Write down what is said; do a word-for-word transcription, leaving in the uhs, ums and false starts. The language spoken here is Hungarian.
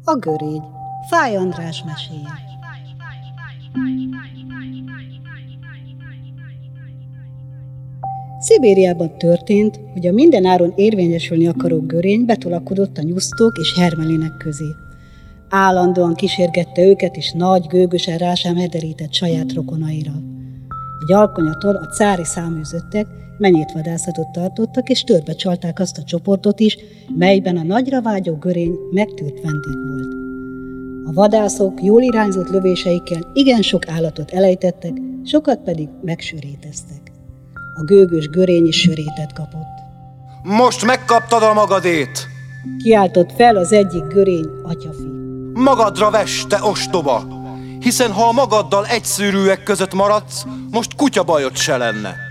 A görény. Fáy András meséje. Szibériában történt, hogy a mindenáron érvényesülni akaró görény betolakodott a nyusztók és hermelinek közé. Állandóan kísérgette őket, és nagy, gőgösen rá sem hederített saját rokonaira. Egy alkonyaton a cári száműzöttek menyétvadászatot tartottak, és törbe csalták azt a csoportot is, melyben a nagyra vágyó görény megtűrt vendég volt. A vadászok jól irányzott lövéseikkel igen sok állatot elejtettek, sokat pedig megsöréteztek. A gőgös görény is sörétet kapott. Most megkaptad a magadét! Kiáltott fel az egyik görény atyafi. Magadra vess, te ostoba! Hiszen ha a magaddal egyszőrűek között maradsz, most kutyabajod se lenne.